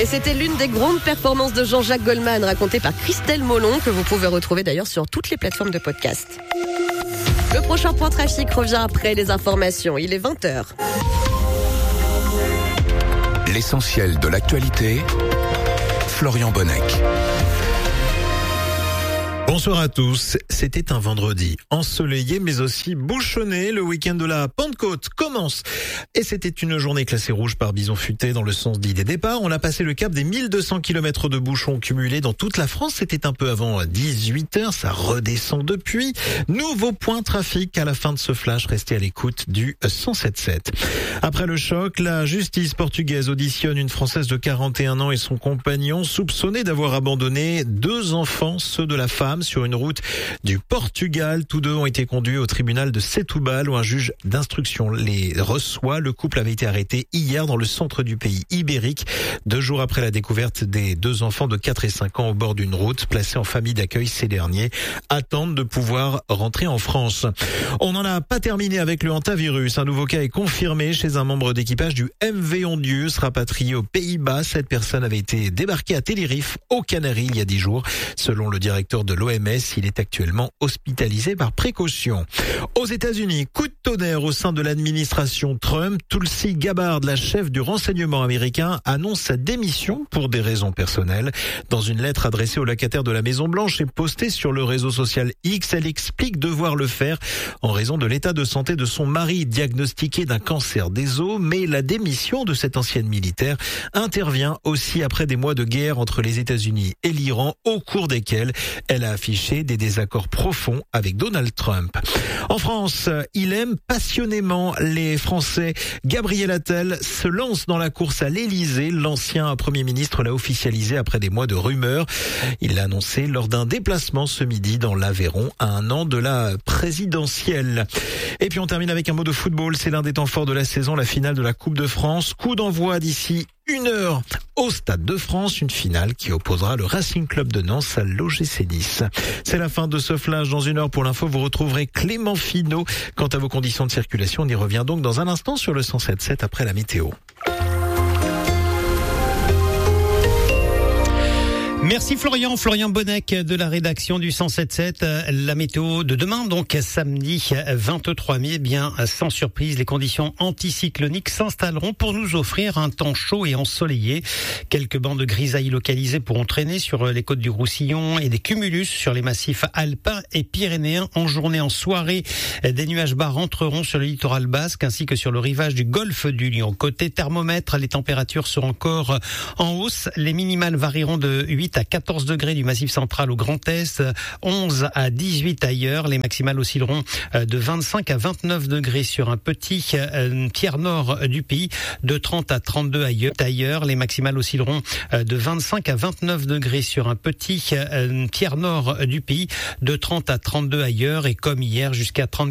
Et c'était l'une des grandes performances de Jean-Jacques Goldman, racontée par Christelle Molon, que vous pouvez retrouver d'ailleurs sur toutes les plateformes de podcast. Le prochain point trafic revient après les informations. Il est 20h. L'essentiel de l'actualité, Florian Bonnec. Bonsoir à tous. C'était un vendredi ensoleillé mais aussi bouchonné. Le week-end de la Pentecôte commence. Et c'était une journée classée rouge par Bison Futé dans le sens dit des départs. On a passé le cap des 1200 km de bouchons cumulés dans toute la France. C'était un peu avant 18h. Ça redescend depuis. Nouveau point trafic à la fin de ce flash. Restez à l'écoute du 107.7. Après le choc, la justice portugaise auditionne une Française de 41 ans et son compagnon soupçonnés d'avoir abandonné 2 enfants, ceux de la femme, sur une route du Portugal. Tous 2 ont été conduits au tribunal de Setúbal où un juge d'instruction les reçoit. Le couple avait été arrêté hier dans le centre du pays ibérique, 2 jours après la découverte des 2 enfants de 4 et 5 ans au bord d'une route. Placés en famille d'accueil, ces derniers attendent de pouvoir rentrer en France. On n'en a pas terminé avec le hantavirus. Un nouveau cas est confirmé chez un membre d'équipage du MV Ondius, rapatrié aux Pays-Bas. Cette personne avait été débarquée à Tenerife, aux Canaries, il y a 10 jours. Selon le directeur de l'OMS, il est actuellement hospitalisé par précaution. Aux États-Unis, coup de tonnerre au sein de l'administration Trump. Tulsi Gabbard, la chef du renseignement américain, annonce sa démission pour des raisons personnelles. Dans une lettre adressée aux locataires de la Maison-Blanche et postée sur le réseau social X, elle explique devoir le faire en raison de l'état de santé de son mari, diagnostiqué d'un cancer des os. Mais la démission de cette ancienne militaire intervient aussi après des mois de guerre entre les États-Unis et l'Iran, au cours desquels elle a affiché des désaccords profonds avec Donald Trump. En France, il aime passionnément les Français. Gabriel Attal se lance dans la course à l'Élysée. L'ancien Premier ministre l'a officialisé après des mois de rumeurs. Il l'a annoncé lors d'un déplacement ce midi dans l'Aveyron à 1 an de la présidentielle. Et puis on termine avec un mot de football. C'est l'un des temps forts de la saison, la finale de la Coupe de France. Coup d'envoi d'ici 1 heure au Stade de France, une finale qui opposera le Racing Club de Nantes à l'OGC Nice. C'est la fin de ce flash. Dans 1 heure pour l'info, vous retrouverez Clément Finot. Quant à vos conditions de circulation, on y revient donc dans un instant sur le 107.7 après la météo. Merci Florian Bonnec de la rédaction du 107.7. La météo de demain, donc samedi 23 mai, bien sans surprise, les conditions anticycloniques s'installeront pour nous offrir un temps chaud et ensoleillé. Quelques bancs de grisaille localisés pourront traîner sur les côtes du Roussillon et des cumulus sur les massifs alpins et pyrénéens en journée, en soirée. Des nuages bas rentreront sur le littoral basque ainsi que sur le rivage du golfe du Lion. Côté thermomètre, les températures seront encore en hausse. Les minimales varieront de 8 à 14 degrés du Massif central au Grand Est, 11 à 18 ailleurs. Les maximales oscilleront de 25 à 29 degrés sur un petit tiers nord du pays, de 30 à 32 ailleurs. Les maximales oscilleront de 25 à 29 degrés sur un petit tiers nord du pays, de 30 à 32 ailleurs. Et comme hier, jusqu'à 34